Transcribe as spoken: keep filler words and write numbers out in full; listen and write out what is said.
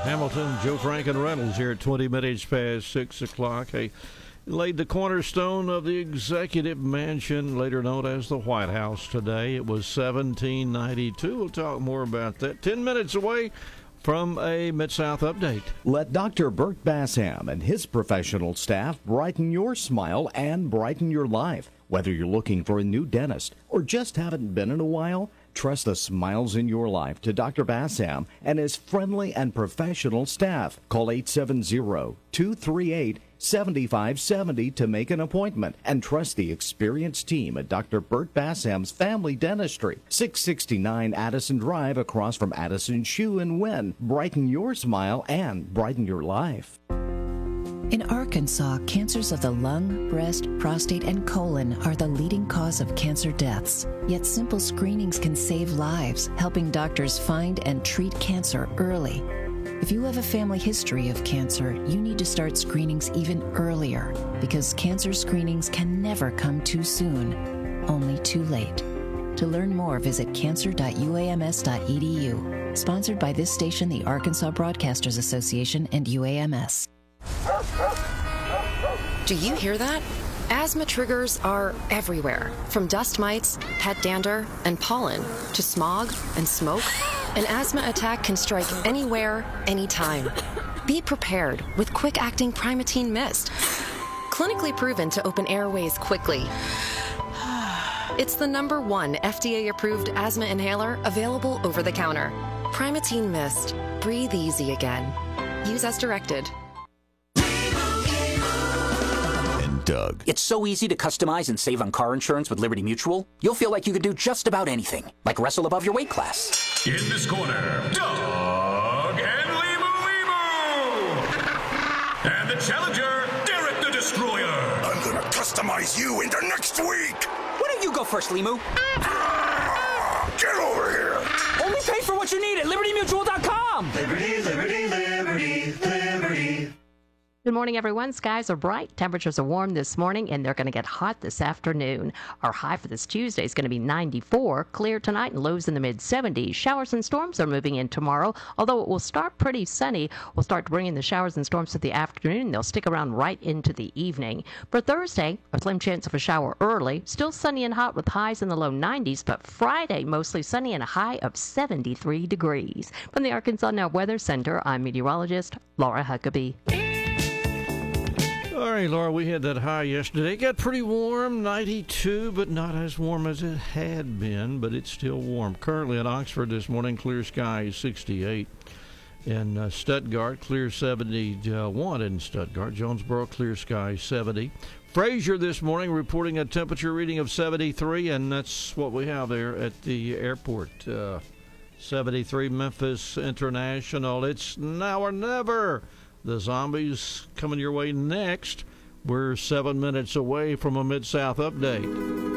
Hamilton, Joe Frank and Reynolds here at twenty minutes past six o'clock. Hey, laid the cornerstone of the Executive Mansion, later known as the White House today. It was seventeen ninety-two. We'll talk more about that. Ten minutes away from a Mid-South update. Let Doctor Bert Bassam and his professional staff brighten your smile and brighten your life. Whether you're looking for a new dentist or just haven't been in a while, trust the smiles in your life to Doctor Bassam and his friendly and professional staff. Call eight seven zero, two three eight, seven five seven zero to make an appointment and trust the experienced team at Doctor Bert Bassam's Family Dentistry, six sixty-nine Addison Drive across from Addison Shoe in Wynn. Brighten your smile and brighten your life. In Arkansas, cancers of the lung, breast, prostate, and colon are the leading cause of cancer deaths. Yet simple screenings can save lives, helping doctors find and treat cancer early. If you have a family history of cancer, you need to start screenings even earlier because cancer screenings can never come too soon, only too late. To learn more, visit cancer dot u a m s dot e d u. Sponsored by this station, the Arkansas Broadcasters Association, and U A M S. Do you hear that? Asthma triggers are everywhere, from dust mites, pet dander, and pollen, to smog and smoke. An asthma attack can strike anywhere, anytime. Be prepared with quick-acting Primatene Mist. Clinically proven to open airways quickly. It's the number one F D A-approved asthma inhaler available over the counter. Primatene Mist. Breathe easy again. Use as directed. Doug. It's so easy to customize and save on car insurance with Liberty Mutual. You'll feel like you could do just about anything, like wrestle above your weight class. In this corner, Doug and Limu Limu! And the challenger, Derek the Destroyer! I'm gonna customize you into next week! Why don't you go first, Limu? Get over here! Only pay for what you need at liberty mutual dot com! Liberty, liberty, liberty, liberty. Good morning, everyone. Skies are bright. Temperatures are warm this morning, and they're going to get hot this afternoon. Our high for this Tuesday is going to be ninety-four. Clear tonight and lows in the mid seventies. Showers and storms are moving in tomorrow. Although it will start pretty sunny, we'll start to bring in the showers and storms for the afternoon. They'll stick around right into the evening. For Thursday, a slim chance of a shower early. Still sunny and hot with highs in the low nineties, but Friday, mostly sunny and a high of seventy-three degrees. From the Arkansas Now Weather Center, I'm meteorologist Laura Huckabee. All right, Laura, we had that high yesterday. It got pretty warm, ninety-two, but not as warm as it had been, but it's still warm. Currently in Oxford this morning, clear skies, sixty-eight. In uh, Stuttgart, clear seventy-one in Stuttgart. Jonesboro, clear skies, seventy. Fraser this morning reporting a temperature reading of seventy-three, and that's what we have there at the airport. Uh, seventy-three, Memphis International. It's now or never. The Zombies coming your way next. We're seven minutes away from a Mid-South update.